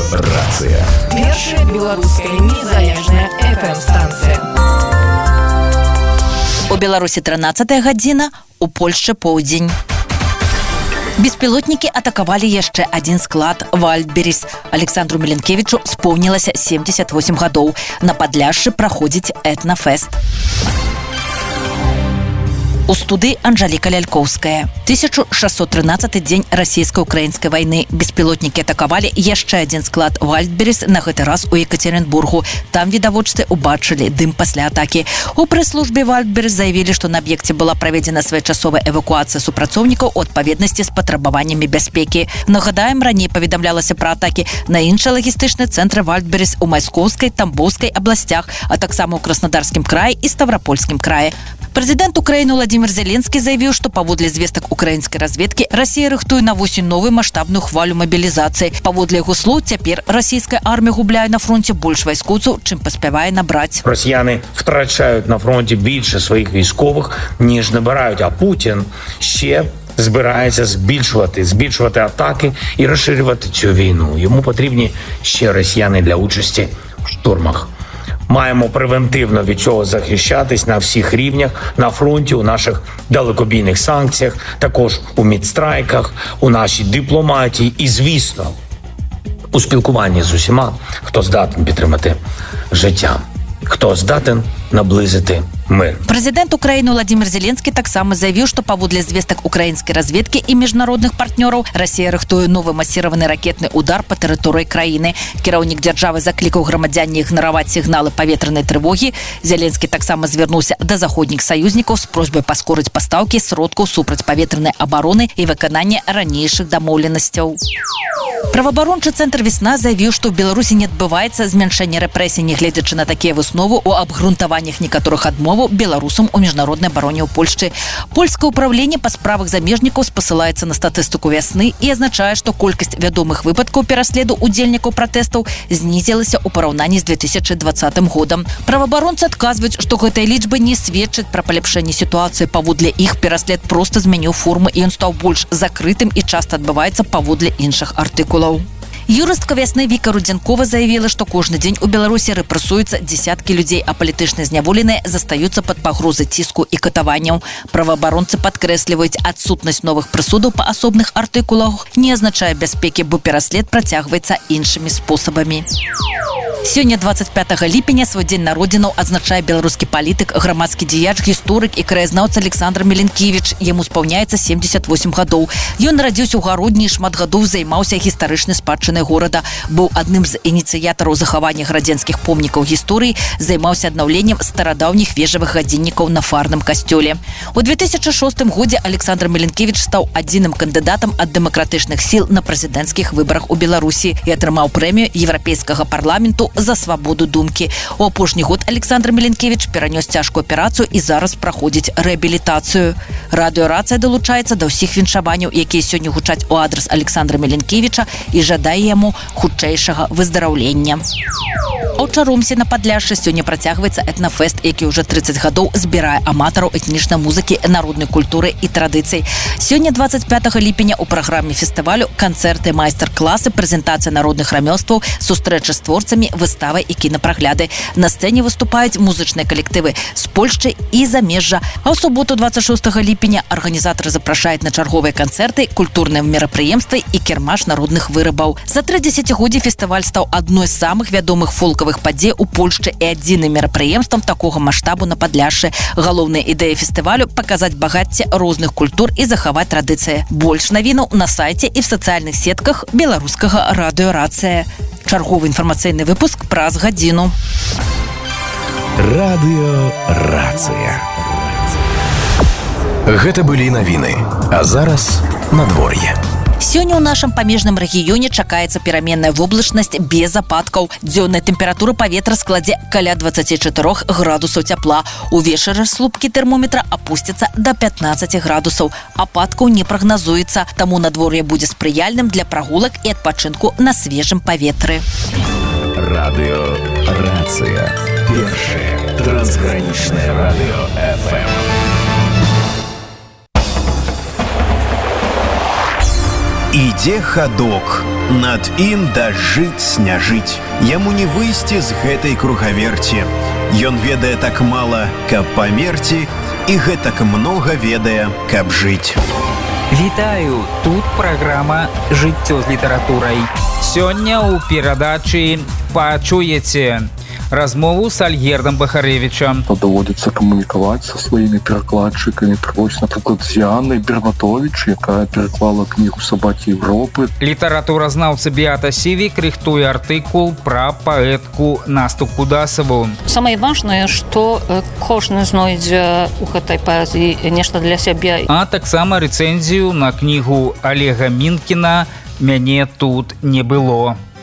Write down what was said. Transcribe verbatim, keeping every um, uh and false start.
Радыёрацыя. Першая беларуская незалежная эф эм-станцыя. У Беларусі трынаццатая гадзіна, у Польшчы поўдзень. Беспілотнікі атакавалі яшчэ адзін склад Вальдберріс. Александру Меленкевічу споўнілася семьдесят восемь гадоў. На Падляшшы праходзіць этнафест. У студыі Анжаліка Лялькоўская. тысяча шестьсот тринадцатый дзень расійска-украінскай вайны. Беспілотнікі атакавалі яшчэ адзін склад Вальдберріс, на гэты раз у Екатеринбургу. Там відавочцы убачылі дым пасля атакі. У прэс-службе Вальдберріс заявілі, што на аб'екце была праведзена своечасовая эвакуацыя супрацоўнікаў у адпаведнасці з патрабаваннямі бяспекі. Нагадаем, раней паведамлялася пра атакі на іншыя лагістычныя цэнтры Вальдберріс у Майскоўскай, Тамбоўскай абласцях, а таксама ў Краснодарскім краі і Ставропольскім краі. Прэзідэнт Украіны Владимир Зеленскі заявіў, што паводле звестак украінскай разведкі Расія рыхтуе на восень новую маштабную хвалю мабілізацыі. Паводле яго слоў, цяпер расійская армія губляе на фронте больш вайскоўцаў, чым паспявае набраць. Росіяни втрачають на фронті більше своїх військових, ніж набирають, а Путін ще збирається збільшувати, збільшувати атаки і розширювати цю війну. Йому потрібні ще росіяни для участі в штурмах. Маємо превентивно від цього захищатись на всіх рівнях, на фронті, у наших далекобійних санкціях, також у мідстрайках, у нашій дипломатії і, звісно, у спілкуванні з усіма, хто здатен підтримати життя, хто здатен наблизити мир. Прэзідэнт Украіны Владимир Зеленскі таксама заявіў, што паводле звестак украінскай разведкі і міжнародных партнёраў Расія рыхтуе новы масіраваны ракетны удар па тэрыторыі краіны. Кіраўнік дзяржавы заклікаў грамадзян не ігнараваць сігналы паветранай трывогі. Зеленскі таксама звярнуўся да заходніх саюзнікаў з просьбай паскорыць пастаўкі сродкаў супрацьпаветранай абароны і выканання ранейшых дамоўленасцяў. Праваабарончы цэнтр «Весна» заявіў, што ў Беларусі не адбываецца змяншэнне рэпрэсій, нягледзячы на такія высновы у абгрунтаваннях некаторых адмоваў беларусам у міжнароднай абароне ў Польшчы. Польскае ўправленне па справах замежнікаў спасылаецца на статыстыку «Вясны» і азначае, што колькасць вядомых выпадкаў пераследу удзельнікаў пратэстаў знізілася ў параўнанні з две тысячи двадцатым годам. Праваабаронцы адказваюць, што гэтыя лічбы не сведчаць пра паляпшэнне сітуацыі. Паводле іх пераслед проста змяніў форму і ён стаў больш закрытым і часта адбываецца паводле іншых артыкулаў. Юрыстка «Вясны» Віка Рудзянкова заявіла, што кожны дзень у Беларусі рэпрэсуюцца дзесяткі людзей, а палітычна зняволеныя застаюцца пад пагрозай ціску і катаванняў. Праваабаронцы падкрэсліваюць, адсутнасць новых прысудаў па асобных артыкулах не азначае бяспекі, бо пераслед працягваецца іншымі спосабамі. Сёння двадцать пятага ліпеня свой дзень народзінаў адзначае беларускі палітык, грамадскі дзеяч, гісторык і краязнаўца Александр Меленкевіч. Яму спаўняецца семьдесят восемь гадоў. Ён нарадзіўся ў гародні і шмат гадоў займаўся гістарычнай спадчынай горада. Быў адным з ініцыятараў захавання градзенскіх помнікаў гісторыі, займаўся аднаўленнем старадаўніх вежавых гадзіннікаў на фарным касцёле. У две тысячи шостым годзе Александр Меленкевіч стаў адзіным кандыдатам ад дэмакратычных сіл на прэзідэнцкіх выбарах у Беларусі і атрымаў прэмію Еўрапейскага парламенту за свабоду думкі. У апошні год Александр Меленкевіч перанёс цяжкую аперацыю і зараз праходзіць рэабілітацыю. Радыёрацыя далучаецца да ўсіх віншаванняў, якія сёння гучаць у адрас Александра Меленкевіча і жадае яму хутчэйшага выздараўлення. А ў Чаромсе на Падляшшы сёння працягваецца этнафест, які ўжо тридцать гадоў збірае аматараў этнічнай музыкі, народнай культуры і традыцый. Сёння двадцать пятага ліпеня ў праграме фестывалю канцэрты, майстар-класы, прэзентацыя народных рамёстваў, сустрэчы з творцамі, выставы і кінапрагляды. На сцэне выступаюць музычныя калектывы з Польшчы і замежжа. А ў суботу двадцать шостага ліпеня арганізатары запрашаюць на чарговыя канцэрты, культурныя мерапрыемствы і кірмаш народных вырабаў. За тры дзесяцігоддзі фестываль стаў адной з самых вядомых фолкавых падзей у Польшчы і адзіным мерапрыемствам такога маштабу на Падляшшы. Галоўная ідэя фестывалю – паказаць багацце розных культур і захаваць традыцыі. Больш навінаў на сайце і в сацыяльных сетках беларускага радыёрацыя. Чарговы інфармацыйны выпуск праз гадзіну. Радыёрацыя. Гэта былі навіны, а зараз надвор'е. Сёння ў нашым памежным рэгіёне чакаецца пераменная воблачнасць без ападкаў. Дзённая тэмпература паветра складзе каля двадцать четыре градусаў цяпла. Увечары слупкі тэрмометра апусцяцца да пятнадцати градусаў. Ападкаў не прагназуецца, таму надвор'е будзе спрыяльным для прагулак і адпачынку на свежым паветры. Радыёрацыя. Першае трансгранічнае радыё эф эм. Ідзе хадок, над ім дажыць не жыць. Яму не выйсці з гэтай кругаверці. Ён ведае так мала, каб памерці, і гэтак многа ведае, каб жыць. Вітаю, тут праграма «Жыццё з літаратурай». Сёння ў перадачы пачуеце размову с Альгердом Бахаревичем. Доводится коммуниковать со своими перекладчиками. Приходится, например, с Яной Бернатович, якая переклала книгу «Собаки Европы». Літаратуразнаўца Беата Сівік рыхтуе артыкул пра паэтку Насту Кудасаву. Самае важнае, што кожны знойдзе ў гэтай паэзіі нешта для сябе. А таксама рэцэнзію на кнігу Олега Мінкіна «Мяне тут не было».